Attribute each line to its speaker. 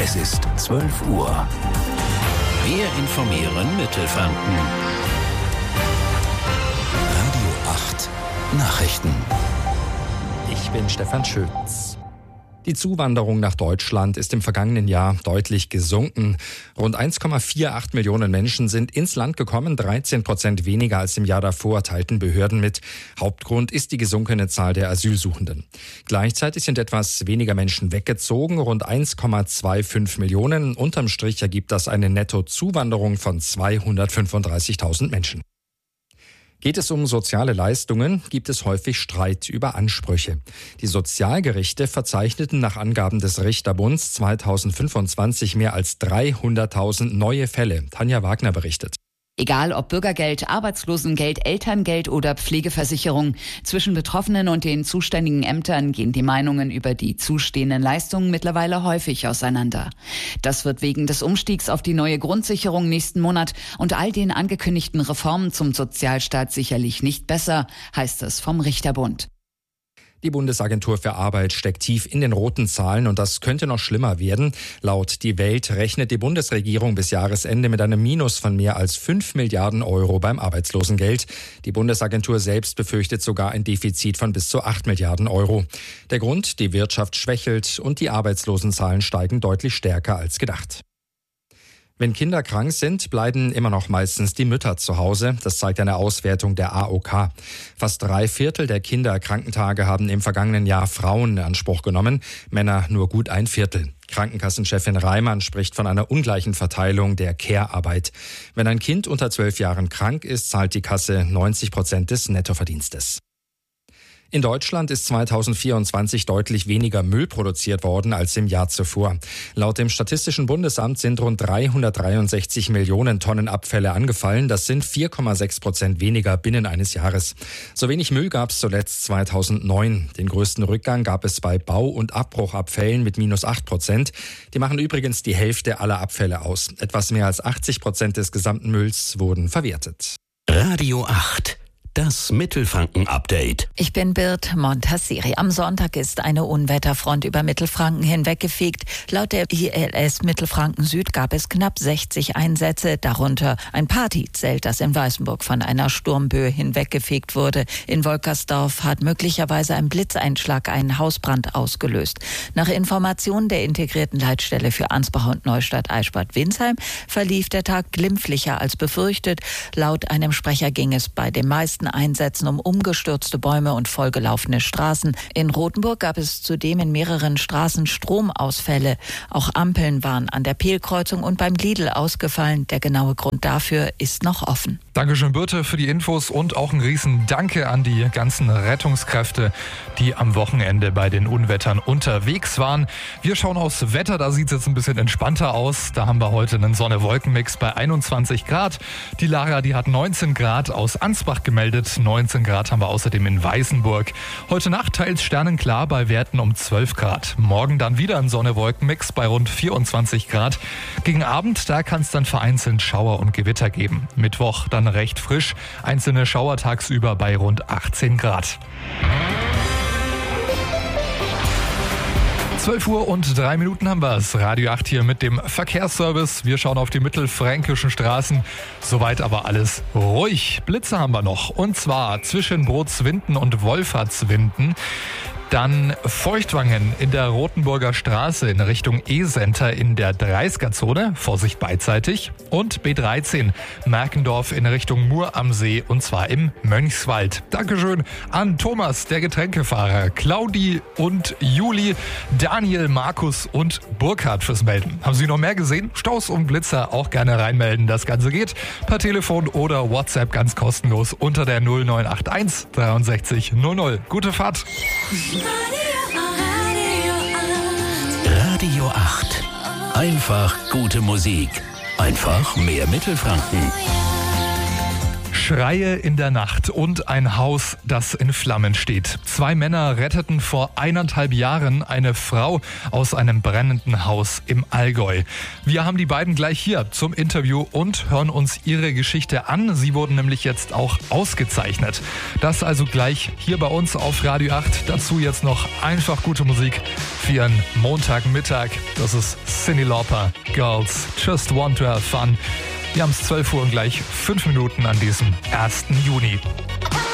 Speaker 1: Es ist 12 Uhr. Wir informieren Mittelfranken. Radio 8 Nachrichten.
Speaker 2: Ich bin Stefan Schütz. Die Zuwanderung nach Deutschland ist im vergangenen Jahr deutlich gesunken. Rund 1,48 Millionen Menschen sind ins Land gekommen, 13% weniger als im Jahr davor, teilten Behörden mit. Hauptgrund ist die gesunkene Zahl der Asylsuchenden. Gleichzeitig sind etwas weniger Menschen weggezogen, rund 1,25 Millionen. Unterm Strich ergibt das eine Nettozuwanderung von 235.000 Menschen. Geht es um soziale Leistungen, gibt es häufig Streit über Ansprüche. Die Sozialgerichte verzeichneten nach Angaben des Richterbunds 2025 mehr als 300.000 neue Fälle. Tanja Wagner berichtet.
Speaker 3: Egal ob Bürgergeld, Arbeitslosengeld, Elterngeld oder Pflegeversicherung. Zwischen Betroffenen und den zuständigen Ämtern gehen die Meinungen über die zustehenden Leistungen mittlerweile häufig auseinander. Das wird wegen des Umstiegs auf die neue Grundsicherung nächsten Monat und all den angekündigten Reformen zum Sozialstaat sicherlich nicht besser, heißt es vom Richterbund.
Speaker 2: Die Bundesagentur für Arbeit steckt tief in den roten Zahlen und das könnte noch schlimmer werden. Laut Die Welt rechnet die Bundesregierung bis Jahresende mit einem Minus von mehr als 5 Milliarden Euro beim Arbeitslosengeld. Die Bundesagentur selbst befürchtet sogar ein Defizit von bis zu 8 Milliarden Euro. Der Grund: die Wirtschaft schwächelt und die Arbeitslosenzahlen steigen deutlich stärker als gedacht. Wenn Kinder krank sind, bleiben immer noch meistens die Mütter zu Hause. Das zeigt eine Auswertung der AOK. Fast 3/4 der Kinderkrankentage haben im vergangenen Jahr Frauen in Anspruch genommen, Männer nur gut 1/4. Krankenkassenchefin Reimann spricht von einer ungleichen Verteilung der Care-Arbeit. Wenn ein Kind unter 12 Jahren krank ist, zahlt die Kasse 90% des Nettoverdienstes. In Deutschland ist 2024 deutlich weniger Müll produziert worden als im Jahr zuvor. Laut dem Statistischen Bundesamt sind rund 363 Millionen Tonnen Abfälle angefallen. Das sind 4,6% weniger binnen eines Jahres. So wenig Müll gab es zuletzt 2009. Den größten Rückgang gab es bei Bau- und Abbruchabfällen mit minus 8%. Die machen übrigens die Hälfte aller Abfälle aus. Etwas mehr als 80% des gesamten Mülls wurden verwertet.
Speaker 1: Radio 8. Das Mittelfranken-Update.
Speaker 4: Ich bin Bird Montasseri. Am Sonntag ist eine Unwetterfront über Mittelfranken hinweggefegt. Laut der ILS Mittelfranken Süd gab es knapp 60 Einsätze, darunter ein Partyzelt, das in Weißenburg von einer Sturmböe hinweggefegt wurde. In Wolkersdorf hat möglicherweise ein Blitzeinschlag einen Hausbrand ausgelöst. Nach Informationen der integrierten Leitstelle für Ansbach und Neustadt-Eichstätt-Winsheim verlief der Tag glimpflicher als befürchtet. Laut einem Sprecher ging es bei den meisten Einsätzen um umgestürzte Bäume und vollgelaufene Straßen. In Rothenburg gab es zudem in mehreren Straßen Stromausfälle. Auch Ampeln waren an der Pehlkreuzung und beim Lidl ausgefallen. Der genaue Grund dafür ist noch offen.
Speaker 5: Dankeschön, Birte, für die Infos und auch ein riesen Danke an die ganzen Rettungskräfte, die am Wochenende bei den Unwettern unterwegs waren. Wir schauen aufs Wetter, da sieht es jetzt ein bisschen entspannter aus. Da haben wir heute einen Sonne-Wolken-Mix bei 21 Grad. Die Lara, die hat 19 Grad aus Ansbach gemeldet. 19 Grad haben wir außerdem in Weißenburg. Heute Nacht teils sternenklar bei Werten um 12 Grad. Morgen dann wieder ein Sonne-Wolken-Mix bei rund 24 Grad. Gegen Abend, da kann es dann vereinzelt Schauer und Gewitter geben. Mittwoch dann recht frisch, einzelne Schauer tagsüber bei rund 18 Grad. 12 Uhr und 3 Minuten haben wir es. Radio 8 hier mit dem Verkehrsservice. Wir schauen auf die mittelfränkischen Straßen. Soweit aber alles ruhig. Blitze haben wir noch. Und zwar zwischen Brotswinden und Wolfertswinden. Dann Feuchtwangen in der Rotenburger Straße in Richtung E-Center in der 30er-Zone. Vorsicht beidseitig. Und B13 Merkendorf in Richtung Mur am See und zwar im Mönchswald. Dankeschön an Thomas, der Getränkefahrer, Claudi und Juli, Daniel, Markus und Burkhard fürs Melden. Haben Sie noch mehr gesehen? Staus und Blitzer auch gerne reinmelden. Das Ganze geht per Telefon oder WhatsApp ganz kostenlos unter der 0981 63 00. Gute Fahrt!
Speaker 1: Radio 8. Einfach gute Musik. Einfach mehr Mittelfranken.
Speaker 5: Schreie in der Nacht und ein Haus, das in Flammen steht. 2 Männer retteten vor 1,5 Jahren eine Frau aus einem brennenden Haus im Allgäu. Wir haben die beiden gleich hier zum Interview und hören uns ihre Geschichte an. Sie wurden nämlich jetzt auch ausgezeichnet. Das also gleich hier bei uns auf Radio 8. Dazu jetzt noch einfach gute Musik für Ihren Montagmittag. Das ist Cyndi Lauper, Girls Just Want to Have Fun. Wir haben es 12 Uhr und gleich 5 Minuten an diesem 1. Juni.